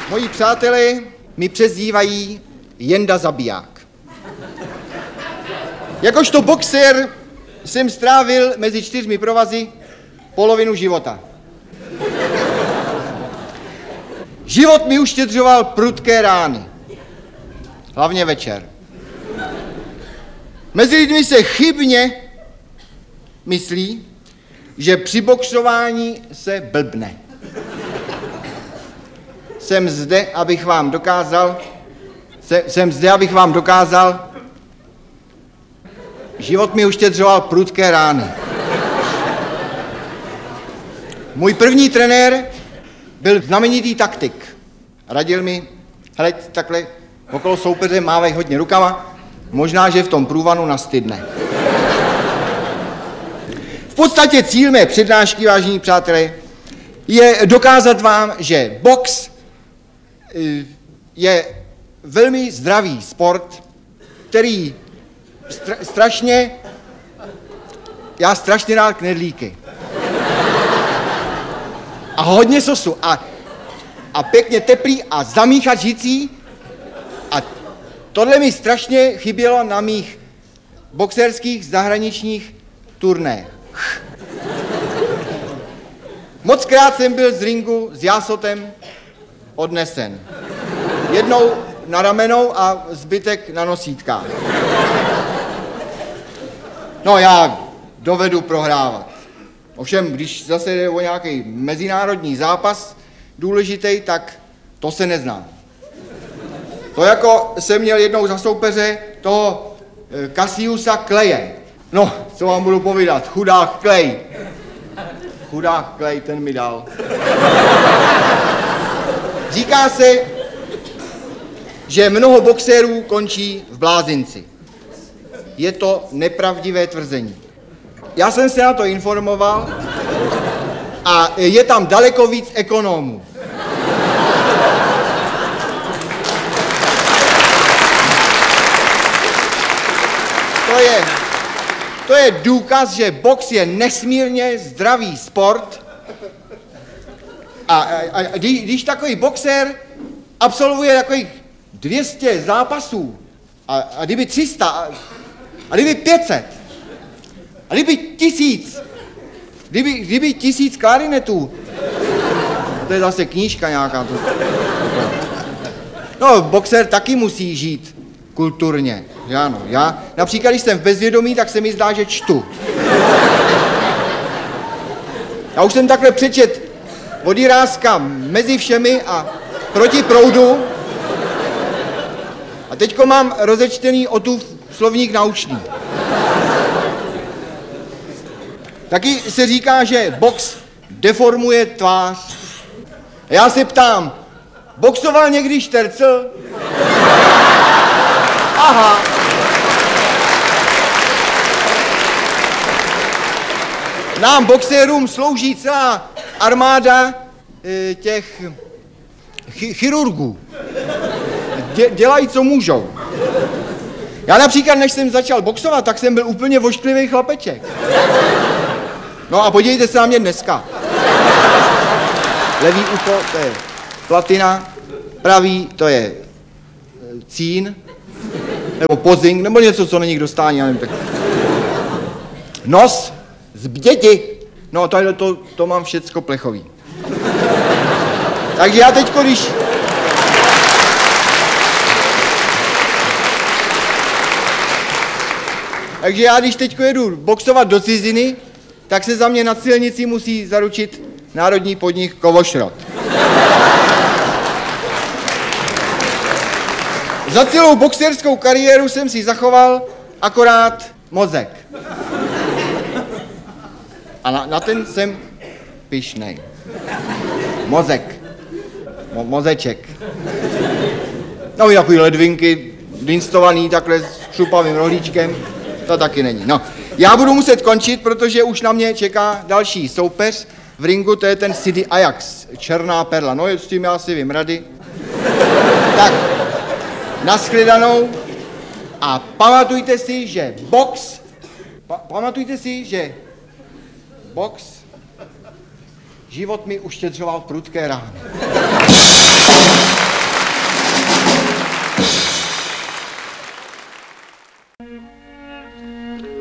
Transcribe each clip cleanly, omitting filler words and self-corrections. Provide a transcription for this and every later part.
Moji přátelé mi přezdívají Jenda Zabiják. Jakožto boxer jsem strávil mezi 4 provazy polovinu života. Život mi uštědřoval prudké rány. Hlavně večer. Mezi lidmi se chybně myslí, že při boxování se blbne. Jsem zde, abych vám dokázal, život mi uštědřoval prudké rány. Můj první trenér byl znamenitý taktik. Radil mi, hele, takhle okolo soupeře mávej hodně rukama, možná, že v tom průvanu nastydne. V podstatě cíl mé přednášky, vážení přátelé, je dokázat vám, že box je velmi zdravý sport, který já strašně rád knedlíky. A hodně sosu a pěkně teplý a zamíchat žicí. A tohle mi strašně chybělo na mých boxerských zahraničních turnéch. Mockrát jsem byl z ringu s jásotem odnesen. Jednou na ramenou a zbytek na nosítkách. No, já dovedu prohrávat. Ovšem, když zase jde o nějaký mezinárodní zápas důležitý, tak to se nezná. To jako jsem měl jednou za soupeře toho Cassiusa Claye. No, co vám budu povídat, chudák Clay. Chudák Clay, ten mi dal. Říká se, že mnoho boxerů končí v blázinci. Je to nepravdivé tvrzení. Já jsem se na to informoval a je tam daleko víc ekonomů. To je důkaz, že box je nesmírně zdravý sport a když takový boxer absolvuje takových 200 zápasů a kdyby 300 a kdyby 500 a kdyby 1000, kdyby 1000 klarinetů, to je zase knížka nějaká. No, boxer taky musí žít kulturně, ano. Já například, když jsem v bezvědomí, tak se mi zdá, že čtu. Já už jsem takhle přečet od Jiráska Mezi všemi a Proti proudu. A teďko mám rozečtený Otův slovník naučný. Taky se říká, že box deformuje tvář. A já se ptám, boxoval někdy Štercl? Aha. Nám boxérům slouží celá armáda těch chirurgů. Dělají, co můžou. Já například, než jsem začal boxovat, tak jsem byl úplně vošklivý chlapeček. No a podívejte se na mě dneska. Levý ucho, to je platina, pravý, to je cín, nebo pozing, nebo něco, co není k dostání, já nevím, tak. Nos, zbděti, no tadyhle to mám všecko plechový. Takže já teďko, když teďko jedu boxovat do ciziny, tak se za mě na silnici musí zaručit národní podnik Kovošrot. Za celou boxerskou kariéru jsem si zachoval akorát mozek. A na ten jsem pyšnej. Mozek. Mozeček. No i takový ledvinky, dinstovaný takhle s šupavým rohlíčkem, to taky není. No, já budu muset končit, protože už na mě čeká další soupeř v ringu, to je ten Sidy Ajax, Černá perla. No, s tím já si vím rady. Tak, nashledanou a pamatujte si, že box život mi uštědřoval prudké rány.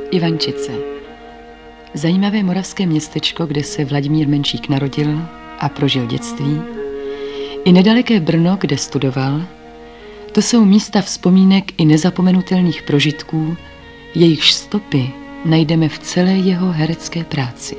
Ivančice. Zajímavé moravské městečko, kde se Vladimír Menšík narodil a prožil dětství. I nedaleké Brno, kde studoval. To jsou místa vzpomínek i nezapomenutelných prožitků, jejichž stopy najdeme v celé jeho herecké práci.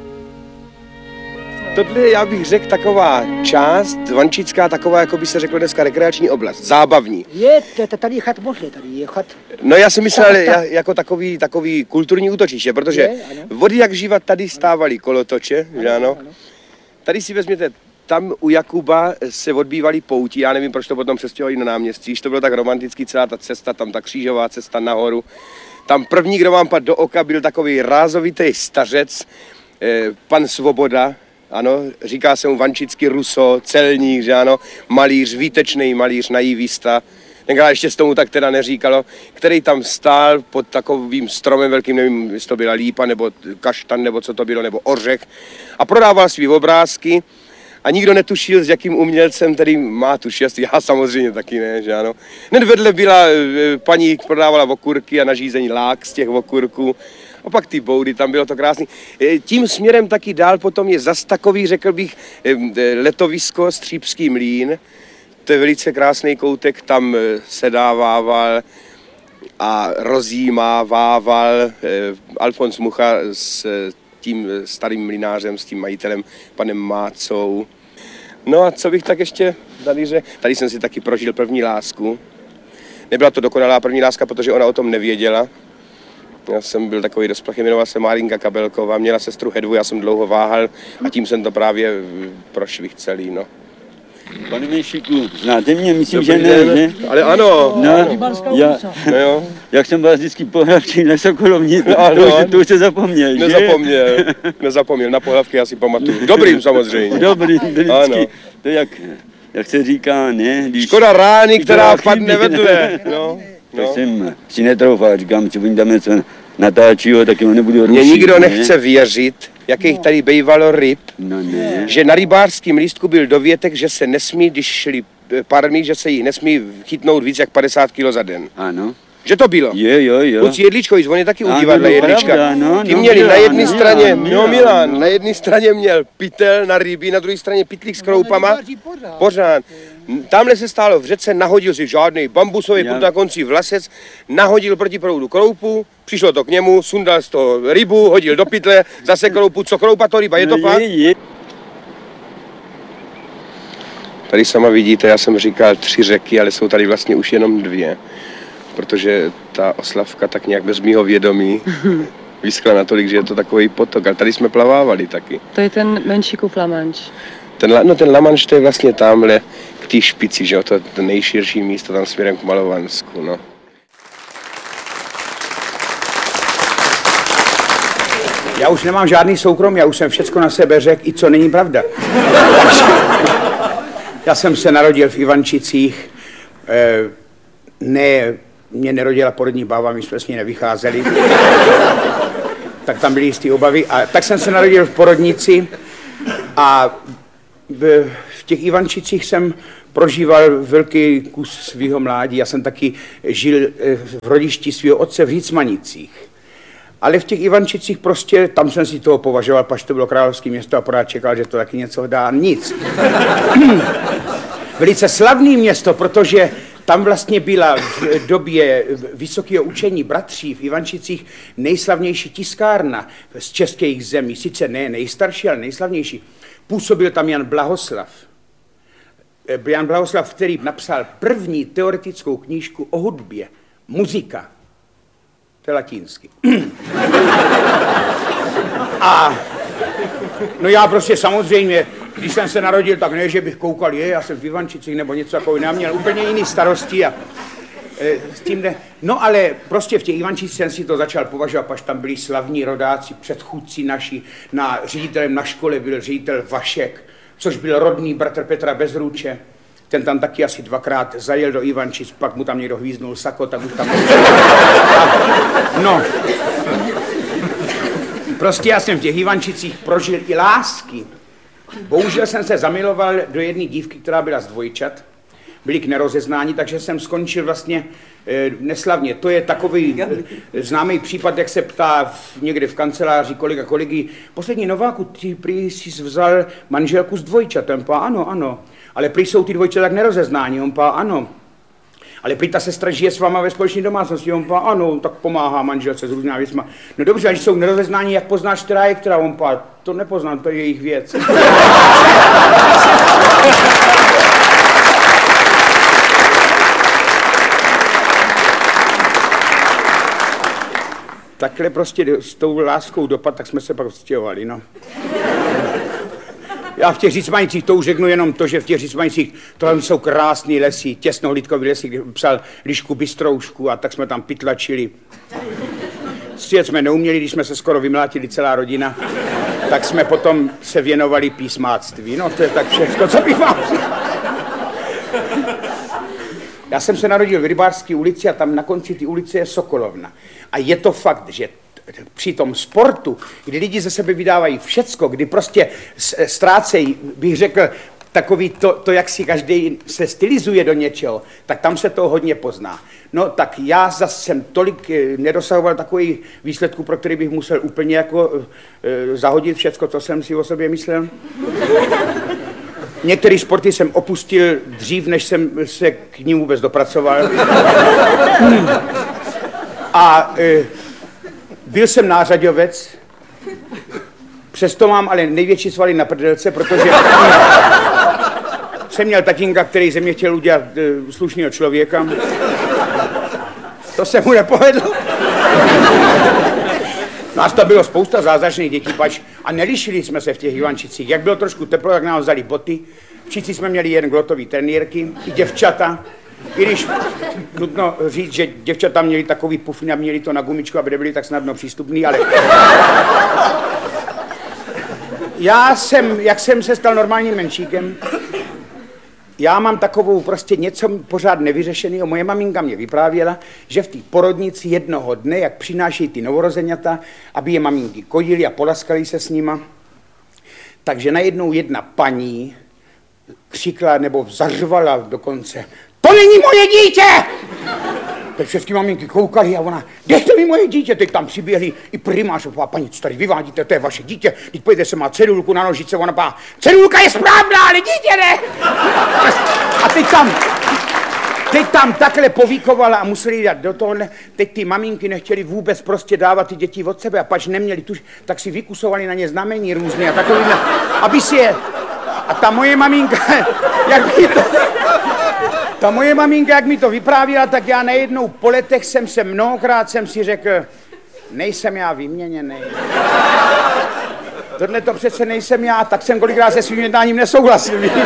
Tohle je, já bych řekl, taková část vančická, taková, jako by se řeklo dneska, rekreační oblast, zábavní. Je, tady je chat možný, tady je chat. No já si myslel, jako takový kulturní útočiště, protože vody jak živa tady stávaly kolotoče, že ano? Tady si vezměte, tam u Jakuba se odbývaly pouti, já nevím, proč to potom přestěhovali na náměstí, že to bylo tak romantický, celá ta cesta, tam ta křížová cesta nahoru. Tam první, kdo vám padl do oka, byl takový rázovitý stařec, pan Svoboda. Ano, říká se mu vančický Ruso, celník, že ano, malíř, výtečný malíř, naivista, tenkrát ještě s tomu tak teda neříkalo, který tam stál pod takovým stromem velkým, nevím, jestli to byla lípa, nebo kaštan, nebo co to bylo, nebo ořech, a prodával svý obrázky a nikdo netušil, s jakým umělcem, který má tu štěst, já samozřejmě taky ne, že ano. Hned vedle byla paní, prodávala okurky a nařízení lák z těch okurků. A pak ty boudy, tam bylo to krásný. Tím směrem taky dál potom je zas takový, řekl bych, letovisko Střípský mlýn. To je velice krásný koutek, tam sedávával a rozjímával Alfons Mucha s tím starým mlynářem, s tím majitelem, panem Mácou. No a co bych tak ještě tady řekl? Tady jsem si taky prožil první lásku. Nebyla to dokonalá první láska, protože ona o tom nevěděla. Já jsem byl takový rozplachy, jmenovala se Márinka Kabelková, měla sestru Hedvu, já jsem dlouho váhal a tím jsem to právě prošvih celý, no. Pane Menšíku, znáte mě? Myslím, že ne, že? Ale ano. No jo. Jak jsem vás vždycky pohlavčil na Sokolovni, to už jste zapomněl, že? Nezapomněl, na pohlavky já si pamatuju. Dobrým samozřejmě. Dobrý, vždycky. To jak se říká, ne? Když škoda rány, která padne vedle. No. To jsem si netroufal, říkám, co oni tam něco natáčí, tak ho nebudu rušit. Mě nikdo nechce věřit, jakých tady bývalo ryb, že na rybářském lístku byl dovětek, že se nesmí, když šli parmy, že se jich nesmí chytnout víc jak 50 kg za den. Ano. Že to bylo? Jo. Kluci Jedličkovič, on je taky u divadla Jedlička. Ty měli na jedné straně, Milan, na jedné straně měl pytel na ryby, na druhé straně pytlík s kroupama. Pořád. Tamhle se stálo v řece, nahodil si žádný bambusový prut na konci vlasec, nahodil proti proudu kroupu, přišlo to k němu, sundal z toho rybu, hodil do pytle, zase kroupu, co kroupa to ryba, je to fakt? Tady sama vidíte, já jsem říkal 3 řeky, ale jsou tady vlastně už jenom 2. Protože ta Oslavka tak nějak bez mýho vědomí vyschla natolik, že je to takový potok. Ale tady jsme plavávali taky. To je ten Menšíkův La Manche. Ten La Manche to je vlastně tamhle k té špici, že jo, to nejširší místo tam směrem k Malovansku, no. Já už nemám žádný soukromí, já už jsem všecko na sebe řekl, i co není pravda. Já jsem se narodil v Ivančicích, mě nerodila porodní bába, my jsme s ní nevycházeli, tak tam byly jistý obavy. A tak jsem se narodil v porodnici a v těch Ivančicích jsem prožíval velký kus svého mládí. Já jsem taky žil v rodišti svého otce v Řícmanicích. Ale v těch Ivančicích prostě, tam jsem si toho považoval, pač to bylo královské město a pořád čekal, že to taky něco dá. Nic. Velice slavné město, protože tam vlastně byla v době vysokého učení bratří v Ivančicích nejslavnější tiskárna z českých zemí. Sice ne nejstarší, ale nejslavnější. Působil tam Jan Blahoslav. Jan Blahoslav, který napsal první teoretickou knížku o hudbě. Muzika. To je latinsky. A no já prostě samozřejmě, když jsem se narodil, tak ne, že bych koukal, já jsem v Ivančicích nebo něco takového, já měl úplně jiný starosti a s tím ne. No ale prostě v těch Ivančicích jsem si to začal považovat, až tam byli slavní rodáci, předchůdci naši, ředitelem na škole byl ředitel Vašek, což byl rodný bratr Petra Bezruče. Ten tam taky asi 2krát zajel do Ivančic, pak mu tam někdo hvíznul sako, tak už tam... No. Prostě já jsem v těch Ivančicích prožil i lásky. Bohužel jsem se zamiloval do jedné dívky, která byla z Dvojčat. byli k nerozeznání, takže jsem skončil vlastně neslavně. To je takový známý případ, jak se ptá někde v kanceláři kolega kolegy, poslední Nováku, ty prý jsi vzal manželku s dvojčatem, pá ano, ale prý jsou ty dvojčata tak nerozeznání, on pá ano. Ale prý ta sestra žije s váma ve společné domácnosti, on pá ano, tak pomáhá manželce s různými věcma. No dobře, když jsou nerozeznání, jak poznáš, která je která, on pá, to nepoznám, to je jejich věc. Takhle prostě s tou láskou dopad, tak jsme se pak odstěhovali, no. Já v těch Řícmanicích to už řeknu jenom to, že v těch Řícmanicích tohle jsou krásný lesy, těsnohlídkový lesy, kde psal Lišku Bystroušku a tak jsme tam pytlačili. Střílet jsme neuměli, když jsme se skoro vymlátili celá rodina, tak jsme potom se věnovali písmáctví. No to je tak všechno, co bych vám... Já jsem se narodil v Rybářské ulici a tam na konci té ulice je Sokolovna. A je to fakt, že při tom sportu, kdy lidi ze sebe vydávají všecko, kdy prostě ztrácejí, bych řekl, takový to, jak si každý se stylizuje do něčeho, tak tam se to hodně pozná. No tak já zase jsem tolik nedosahoval takových výsledků, pro který bych musel úplně jako zahodit všecko, co jsem si o sobě myslel. Některé sporty jsem opustil dřív, než jsem se k ním vůbec dopracoval. A byl jsem nářadovec, přesto mám ale největší svaly na prdelce, protože jsem měl tatínka, který ze mě chtěl udělat slušného člověka. To se mu nepovedlo. Nás to bylo spousta zázračných dětí, pač, a nelišili jsme se v těch Ivančicích. Jak bylo trošku teplo, tak nám vzali boty. Všichni jsme měli jen glotový trenýrky, i děvčata. I když nutno říct, že děvčata měli takový pufy a měli to na gumičku, aby nebyli tak snadno přístupný, ale... Jak jsem se stal normálním menšíkem, já mám takovou prostě něco pořád nevyřešeného. Moje maminka mě vyprávěla, že v té porodnici jednoho dne, jak přinášejí ty novorozeňata, aby je maminky kodili a polaskali se s nima, takže najednou jedna paní křikla nebo zařvala dokonce: to není moje dítě! Teď všechny maminky koukali a ona: dejte mi moje dítě. Teď tam přiběhli i primář a paní, co tady vyvádíte, to je vaše dítě. Teď pojďte, se má cedulku na nožice, ona pá: cedulka je správná, ale dítě ne! A teď tam takhle povíkovala a museli dát do tohohle. Teď ty maminky nechtěli vůbec prostě dávat ty děti od sebe a pač neměli tuž, tak si vykusovali na ně znamení různé a takovýhle, aby si je... A ta moje maminka, jak mi to vyprávěla, tak já najednou po letech mnohokrát jsem si řekl: nejsem já vyměněný. Tohle to přece nejsem já, tak jsem kolikrát se svým jednáním nesouhlasil, víš?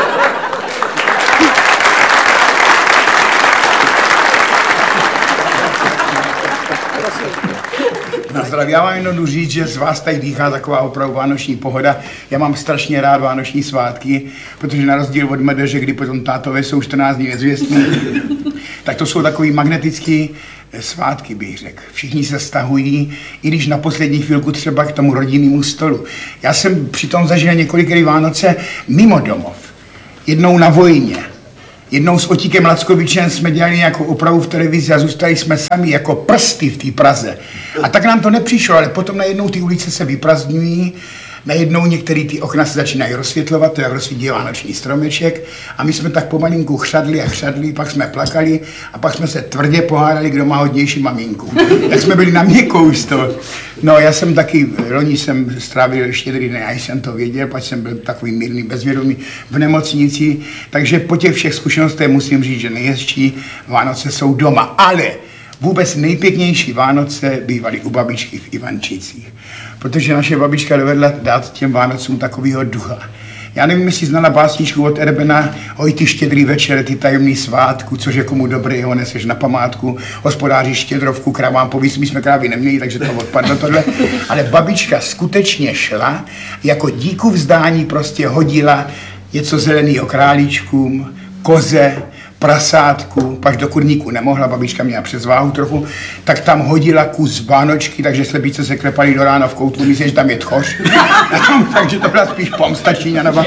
Na zdraví. Já vám jenom jdu říct, že z vás tady dýchá taková opravdu vánoční pohoda. Já mám strašně rád vánoční svátky, protože na rozdíl od medeže, kdy potom tátové jsou 14 dní nezvěstní, tak to jsou takový magnetický svátky, bych řekl. Všichni se stahují, i když na poslední chvilku třeba k tomu rodinnému stolu. Já jsem přitom zažil několikrát Vánoce mimo domov. Jednou na vojně. Jednou s Otíkem Lackovičem jsme dělali nějakou opravu v televizi a zůstali jsme sami jako prsty v té Praze. A tak nám to nepřišlo, ale potom najednou ty ulice se vyprazdňují, najednou některé ty okna se začínají rozsvětlovat, to jak rozsvítí vánoční stromeček, a my jsme tak pomalinku chřadli a chřadli, pak jsme plakali a pak jsme se tvrdě pohádali, kdo má hodnější maminku. Jak jsme byli na měkkou z toho. No, já jsem taky, loni jsem strávil Štědrý den, já jsem to věděl, pak jsem byl takový mírný bezvědomý v nemocnici, takže po těch všech zkušenostech musím říct, že nejhezčí Vánoce jsou doma, ale vůbec nejpěknější Vánoce bývaly u babičky v Ivančicích, protože naše babička dovedla dát těm Vánocům takovýho ducha. Já nevím, jestli znala básničku od Erbena: oj ty štědrý večer, ty tajemný svátku, což je komu dobrý, ho neseš na památku, hospodáři štědrovku, kravám povíc, my jsme krávy neměli, takže to odpadlo tohle. Ale babička skutečně šla, jako díku vzdání prostě hodila něco zeleného králíčkům, koze, prasátku, pak do kurníku nemohla, babička měla přes váhu trochu, tak tam hodila kus vánočky, takže slepice se klepaly do rána v koutku, myslím, že tam je tchoř. Takže to byla spíš pomsta Číňanova.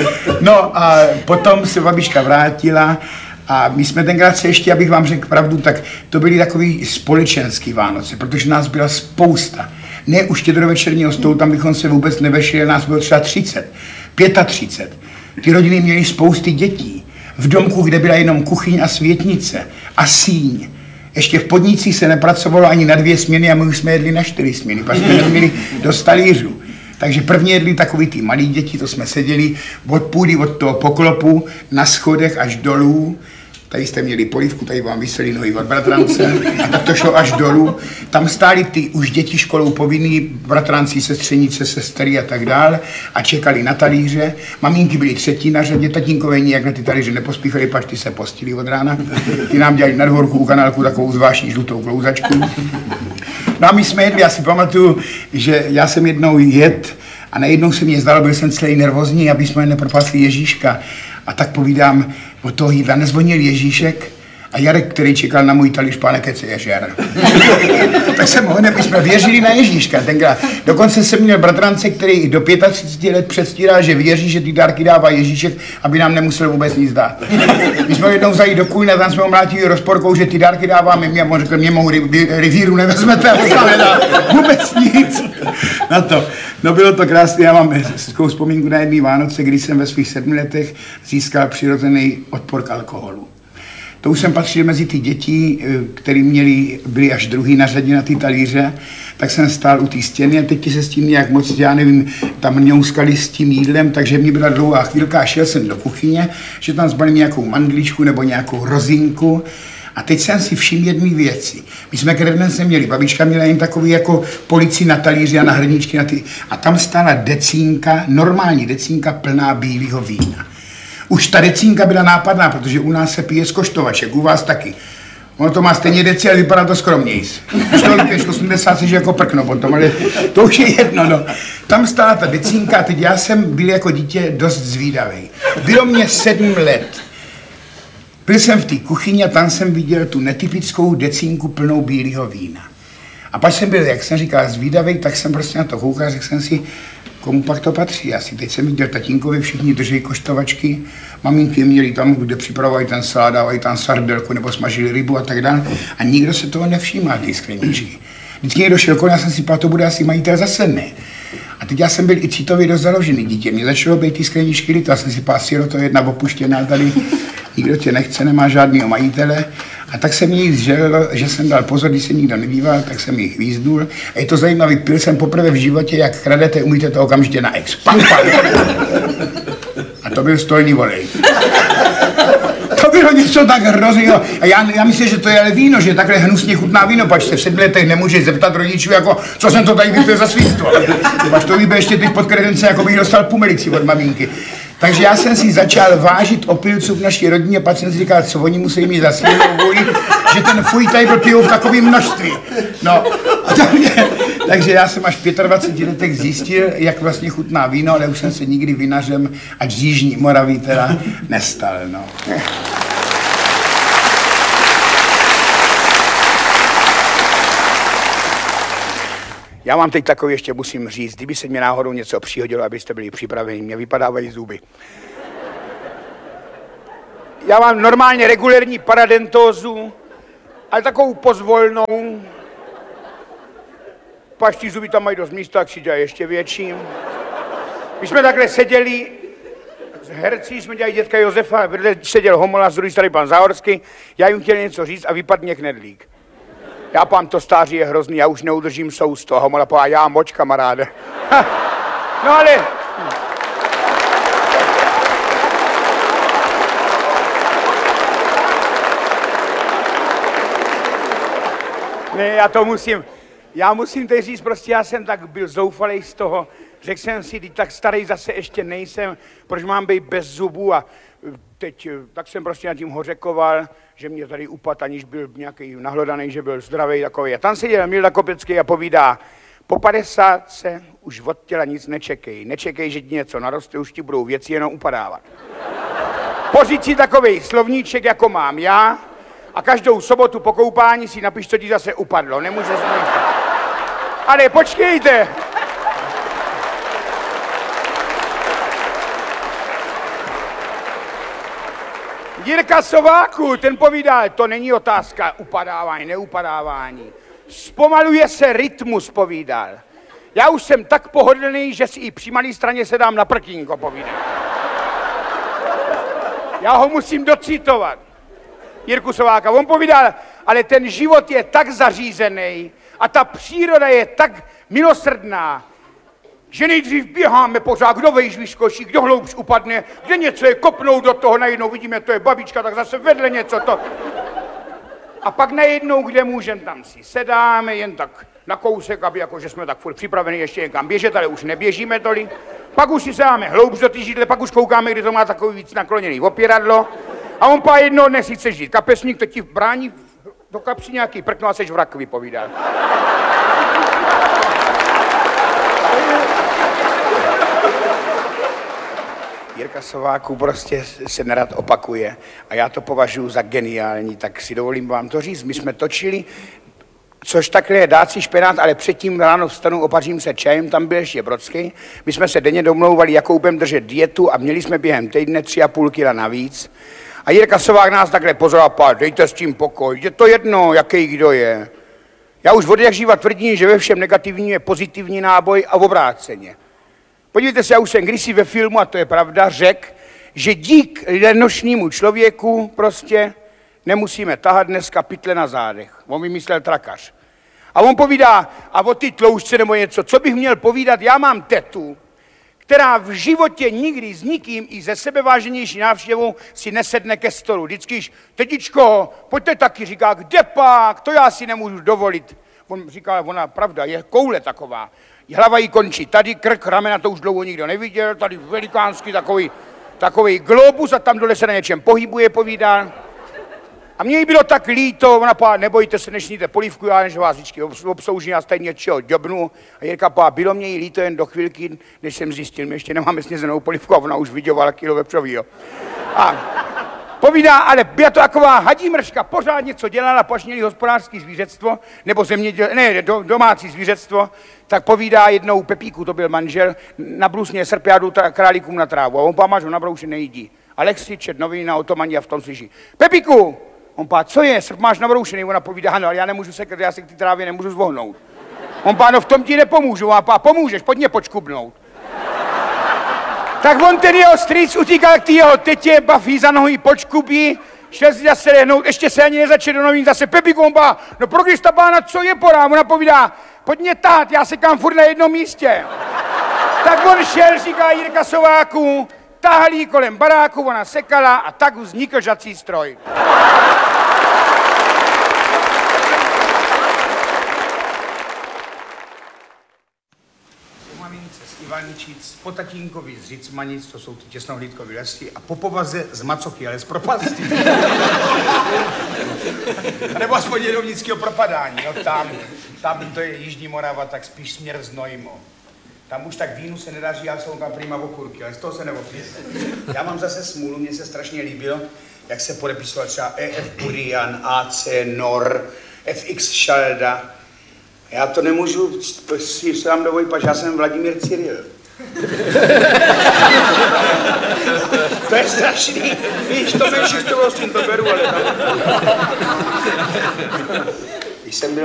No a potom se babička vrátila a my jsme tenkrát se ještě, abych vám řekl pravdu, tak to byly takový společenský Vánoce, protože nás byla spousta. Ne už štědrovečerního stolu, tam bychom se vůbec nevešli, nás bylo třeba 30, 35. Ty rodiny měly spousty dětí. V domku, kde byla jenom kuchyň a světnice a síň. Ještě v podnicích se nepracovalo ani na 2 směny a my už jsme jedli na 4 směny, pak jsme neměli do talířů. Takže prvně jedli takový ty malí děti, to jsme seděli od půdy, od toho poklopu, na schodech až dolů. Tady jste měli polívku, tady vám visely nohy od bratrance a tak to šlo až dolů. Tam stáli ty už děti školou povinný, bratranci, sestřenice, sestry a tak dále a čekali na talíře. Maminky byly 3. na řadě, tatínkové nijak na ty talíře nepospíchali, pač ty se postili od rána. Ty nám dělali na dvorku u kanálku takovou zvláštní žlutou klouzačku. No a my jsme jedli, já si pamatuju, že já jsem jednou jet a najednou se mě zdalo, byl jsem celý nervózní, aby jsme nepropásli Ježíška. A tak povídám, od toho jídla nezvonil Ježíšek a Jarek, který čekal na můj talíř, pane, kece je žer. Tak jsem ho my jsme věřili na Ježíška tenkrát. Dokonce jsem měl bratrance, který do 35 let předstíral, že věří, že ty dárky dává Ježíšek, aby nám nemusel vůbec nic dát. My jsme jednou zajít do Kůlna, tam jsme ho mlátili rozporkou, že ty dárky dáváme mě, a on řekl, mě mou rivíru nevezmete, a on nedá vůbec nic. Na to. No bylo to krásné, já mám hezkou vzpomínku na jedný Vánoce, kdy jsem ve svých 7 letech získal přirozený odpor k alkoholu. To už jsem patřil mezi ty děti, které byli až druhý na řadě na ty talíře, tak jsem stál u té stěny a teď se s tím nějak moc, já nevím, tam mňouskali s tím jídlem, takže mě byla dlouhá chvílka a šel jsem do kuchyně, že tam zbalím nějakou mandličku nebo nějakou rozinku. A teď jsem si všiml jedné věci. My jsme kredence měli, babička měla jen takový jako policii na talíři a na hrníčky na ty. A tam stála decínka, normální decínka plná bílého vína. Už ta decínka byla nápadná, protože u nás se pije z koštovaček, u vás taky. Ono to má stejně deci, ale vypadá to skromnějc. Už 80 že jako prkno potom, ale to už je jedno, no. Tam stála ta decínka a teď já jsem byl jako dítě dost zvídavý. Bylo mě 7 let. Byl jsem v té kuchyni a tam jsem viděl tu netypickou decínku plnou bílého vína. A pak jsem byl, jak jsem říkal, zvídavý, tak jsem prostě na to koukal, řekl jsem si, komu pak to patří. Asi teď jsem viděl tatínkovi, všichni drží koštovačky, maminky měli tam, kde připravovali ten salát, dávali tam sardelku nebo smažili rybu a tak dále. A nikdo se toho nevšímal, ty skleničky. Vždycky někdo šel kolem, já jsem si pál, to bude asi majitel zase ne. A teď já jsem byl i citově dost založený dítě. Mě začalo být ty skleničky líto, já jsem si pál, to jedna opuštěná tady, nikdo tě nechce, nemá žádného majitele. A tak jsem jí zželil, že jsem dal pozor, když se nikdo nedíval, tak jsem jí hvízdul. A je to zajímavý, pil jsem poprvé v životě, jak kradete, umíte to okamžitě na ex. Pam, pam. A to byl stolní volej. To bylo něco tak hrozného. A já myslím, že to je ale víno, že takhle hnusně chutná víno, pač se v 7 letech nemůžeš zeptat rodičů, jako, co jsem to tady vypil za svinstvo. Pač to vybe ještě teď pod kredence, jako bych dostal pumelici od maminky. Takže já jsem si začal vážit opilců v naší rodině, pak jsem si říkal, co oni musí mít za silnou vůli, že ten fuj tady pijou v takovém množství. No, takže já jsem až v 25 letech zjistil, jak vlastně chutná víno, ale už jsem se nikdy vinařem, ať z Jižní Moravy teda, nestal, no. Já vám teď takový ještě musím říct, kdyby se mě náhodou něco přihodilo, abyste byli připraveni, mě vypadávají zuby. Já mám normálně regulérní paradentózu, ale takovou pozvolnou. Pak ty zuby tam mají dost místa, tak si dělají ještě větší. My jsme takhle seděli, s herci jsme dělali dětka Josefa, vedle seděl Homola, z druhé strany pan Záhorský, já jim chtěl něco říct a vypadl mě knedlík. Já pán to stáří je hrozný, já už neudržím sousto. Homola pová, já moč, kamaráde. No ale... Ne, já musím teď říct, prostě já jsem tak byl zoufalej z toho, řekl jsem si, tak starý zase ještě nejsem, proč mám být bez zubů a teď, tak jsem prostě nad tím hořekoval, že mě tady upad, aniž byl nějaký nahlodaný, že byl zdravý takový. A tam seděl Milda Kopecký a povídá, po 50 už od těla nic nečekej, že ti něco naroste, už ti budou věci jenom upadávat. pořiď si takovej slovníček, jako mám já, a každou sobotu po koupání si napiš, co ti zase upadlo. Nemůže se to. Ale počkejte. Jirka Sováku, ten povídal, to není otázka upadávání, neupadávání. Zpomaluje se rytmus, povídal. Já už jsem tak pohodlný, že si i při malé straně se dám na prkínko, povídal. Já ho musím docitovat. Jirku Sováka, on povídal, ale ten život je tak zařízený a ta příroda je tak milosrdná, že nejdřív běháme pořád, kdo vejš vyskočí, kdo hloubš upadne, kde něco je kopnou do toho, najednou vidíme, to je babička, tak zase vedle něco to. A pak najednou, kde můžeme, tam si sedáme, jen tak na kousek, aby jakože jsme tak furt připraveni ještě někam běžet, ale už neběžíme tolik. Pak už si sedáme hloubš do té židle, pak už koukáme, kdy to má takový víc nakloněný opěradlo. A on pá jednoho dne si chce žít kapesník, to ti brání do kapsy nějaký prkno a seš v rakvi, povídal. Jirka Sováku prostě se nerad opakuje a já to považuji za geniální, tak si dovolím vám to říct. My jsme točili, což takhle je dát si špenát, ale předtím ráno vstanu, opařím se čajem, tam byl ještě Brodský. My jsme se denně domlouvali, jakou budeme držet dietu a měli jsme během týdne 3,5 kila navíc. A Jirka Sovák nás takhle pozoroval, dejte s tím pokoj, je to jedno, jaký kdo je. Já už od jak živa tvrdím, že ve všem negativním je pozitivní náboj a obráceně. Podívejte se, já už jsem kdysi ve filmu, a to je pravda, řekl, že dík lenošnímu člověku prostě nemusíme tahat dneska pytle na zádech. On vymyslel trakař. A on povídá, a o ty tloušťce nebo něco, co bych měl povídat, já mám tetu, která v životě nikdy s nikým i ze sebeváženější návštěvou si nesedne ke stolu. Vždycky, tetičko, pojďte taky, říká, kde pak, to já si nemůžu dovolit. On říká, ona pravda, je koule taková. Hlava jí končí tady, krk, ramena, to už dlouho nikdo neviděl, tady velikánský takový globus a tam dole se na něčem pohybuje, povídá. A mně jí bylo tak líto, ona pá, nebojte se, než sníte polívku, já než vás vždycky obslouží, já tady něčeho děbnu. A Jirka pá, bylo mě jí líto jen do chvilky, než jsem zjistil, my ještě nemáme snězenou polívku a ona už vydělala kilo vepřovýho. A povídá, ale byla to taková hadí mrška, pořád něco dělala, až měli hospodářský zvířectvo, nebo domácí zvířectvo, tak povídá jednou Pepíku, to byl manžel, nabrusně srpjádu králíkům na trávu a on pá, máš ho nabroušen, nejídí. Alexi čet noviny na otomaní a v tom slyší. Pepíku! On pá, co je, srp máš nabroušený? Ona povídá, ano, ale já nemůžu sekat, já se k té trávě nemůžu zvohnout. On pá, no v tom ti nepomůžu, a pá, pomůžeš, pojď mě počkubnout. Tak on ten jeho strýc utíkal k té jeho tetě, baví za nohy, počkubí, šel si zase lehnout, ještě se ani nezačal do novín, zase Pepíku, on pá, no pro Krista pána, co je porá? Ona povídá, pojď mě tát, já sekám furt na jednom místě. Tak on šel, říká Jirka Sováku, tahali kolem baráku, ona sekala a tak vznikl žací stroj. Po mamince z Ivaničic, po tatínkovi z Řicmanic, to jsou ty těsnohlídkový lesy, a po povaze z Macochy, ale z propasti. Nebo aspoň jedovnického propadání, no tam to je Jižní Morava, tak spíš směr Znojmo. Tam už tak vínu se nedaří, já jsem tam prima okurky, ale z toho se neopěte. Já mám zase smůlu, mně se strašně líbilo, jak se podepisoval třeba EF Burian, AC Nor, FX Šalda. Já to nemůžu si sám dovolit, protože já jsem Vladimír Cyril. To je strašný. Víš, to menší s tím to beru, ale tam. Když jsem byl